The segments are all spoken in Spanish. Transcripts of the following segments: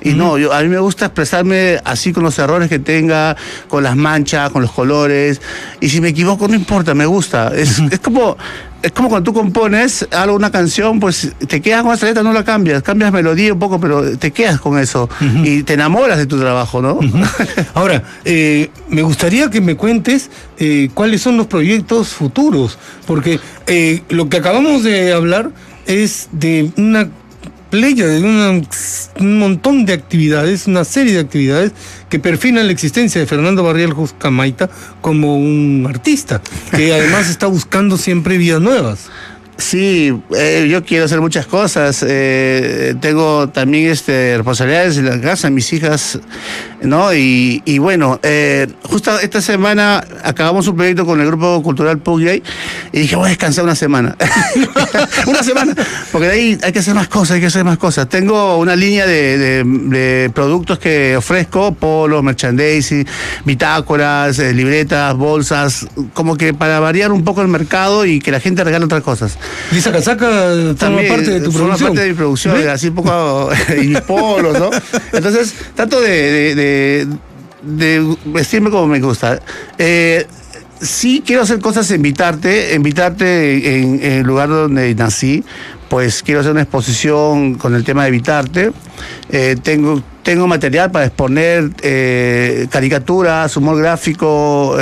Y no, a mí me gusta expresarme así con los errores que tenga, con las manchas, con los colores. Y si me equivoco, no importa, me gusta. Es como cuando tú compones algo, una canción, pues te quedas con esa letra, no la cambias melodía un poco, pero te quedas con eso y te enamoras de tu trabajo, ¿no? Ahora, me gustaría que me cuentes cuáles son los proyectos futuros, porque lo que acabamos de hablar es de una playa, de un montón de actividades, una serie de actividades que perfilan la existencia de Fernando Barrial Juscamaita como un artista, que además está buscando siempre vías nuevas. Sí, yo quiero hacer muchas cosas. Tengo también responsabilidades en la casa, mis hijas, ¿no? Y bueno, justo esta semana acabamos un proyecto con el grupo cultural Pugyay y dije, voy a descansar una semana. Una semana, porque de ahí hay que hacer más cosas, Tengo una línea de productos que ofrezco, polos, merchandising, bitácoras, libretas, bolsas, como que para variar un poco el mercado y que la gente regale otras cosas. ¿Y esa casaca forma parte de tu producción? Forma parte de mi producción, ¿sí? Así un poco y mis polos, ¿no? Entonces, trato de vestirme como me gusta. Sí quiero hacer cosas, invitarte en el lugar donde nací, pues quiero hacer una exposición con el tema de Evitarte. Tengo material para exponer caricaturas, humor gráfico,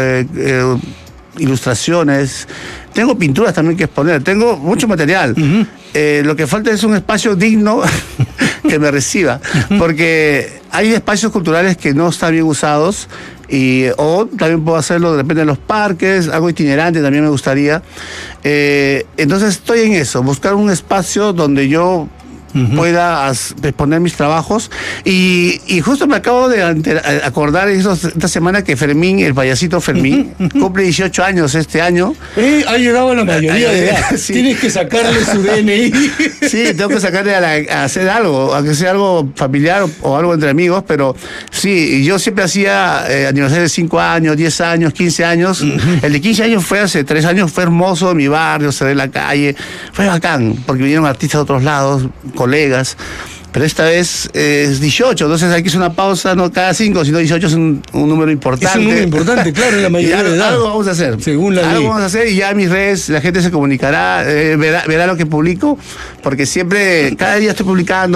ilustraciones. Tengo pinturas también que exponer, tengo mucho material. Lo que falta es un espacio digno que me reciba, porque hay espacios culturales que no están bien usados, o también puedo hacerlo de repente en los parques, algo itinerante también me gustaría. Entonces estoy en eso, buscar un espacio donde yo pueda exponer mis trabajos y justo me acabo de acordar esta semana que Fermín, el payasito Fermín, cumple 18 años este año. Ha llegado a la mayoría de edad. Sí. Tienes que sacarle su DNI. Sí, tengo que sacarle a hacer algo, aunque sea algo familiar o algo entre amigos, pero sí, yo siempre hacía aniversarios de 5 años, 10 años, 15 años. El de 15 años fue hace 3 años, fue hermoso en mi barrio, cerré la calle, fue bacán, porque vinieron artistas de otros lados, colegas, pero esta vez es 18, entonces hay que hacer una pausa, no cada 5, sino 18 es un número importante. Es un número importante, claro, en la mayoría de edad. Algo vamos a hacer. Según la ley. Algo vamos a hacer y ya en mis redes la gente se comunicará, verá lo que publico, porque siempre, cada día estoy publicando.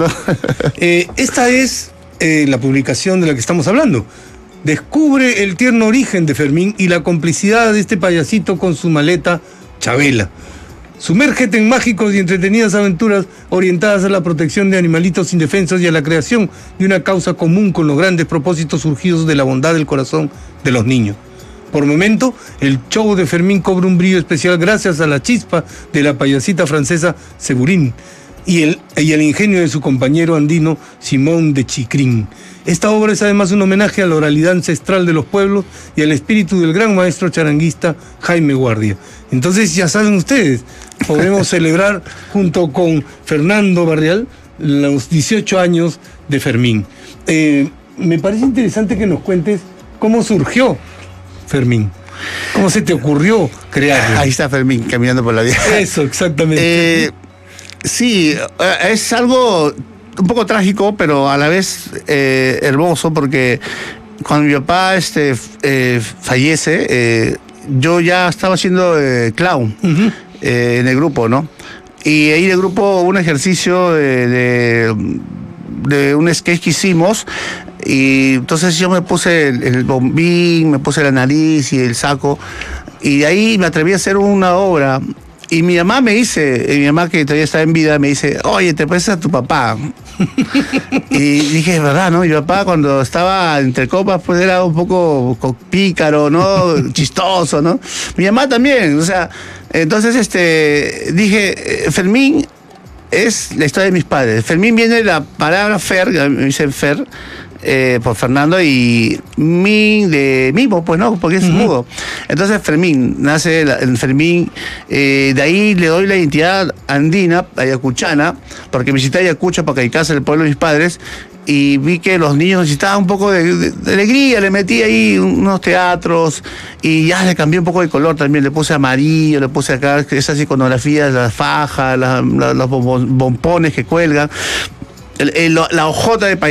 Esta es la publicación de la que estamos hablando. Descubre el tierno origen de Fermín y la complicidad de este payasito con su maleta Chabela. Sumérgete en mágicos y entretenidas aventuras orientadas a la protección de animalitos indefensos y a la creación de una causa común con los grandes propósitos surgidos de la bondad del corazón de los niños. Por momento, el show de Fermín cobra un brillo especial gracias a la chispa de la payasita francesa Seburín y el ingenio de su compañero andino Simón de Chicrín. Esta obra es además un homenaje a la oralidad ancestral de los pueblos y al espíritu del gran maestro charanguista Jaime Guardia. Entonces, ya saben ustedes, podremos celebrar junto con Fernando Barrial los 18 años de Fermín. Me parece interesante que nos cuentes cómo surgió Fermín. ¿Cómo se te ocurrió crearlo? Ahí está Fermín, caminando por la vida. Eso, exactamente. Sí, es algo un poco trágico, pero a la vez hermoso, porque cuando mi papá fallece, yo ya estaba haciendo clown en el grupo, ¿no? Y ahí en el grupo hubo un ejercicio de un sketch que hicimos, y entonces yo me puse el bombín, me puse la nariz y el saco, y de ahí me atreví a hacer una obra. Y mi mamá que todavía está en vida, me dice, oye, te pareces a tu papá. Y dije, es verdad, ¿no? Mi papá cuando estaba entre copas, pues era un poco pícaro, ¿no? Chistoso, ¿no? Mi mamá también, o sea, entonces dije, Fermín es la historia de mis padres. Fermín viene de la palabra Fer, me dicen Fer, por Fernando, y de mimo, pues no, porque es mudo. Entonces Fermín, nace en Fermín, de ahí le doy la identidad andina, ayacuchana, porque visité Ayacucho para Caicasa, el pueblo de mis padres, y vi que los niños necesitaban un poco de alegría, le metí ahí unos teatros, y ya le cambié un poco de color también, le puse amarillo, le puse acá esas iconografías, las fajas, los bombones que cuelgan, la hojota de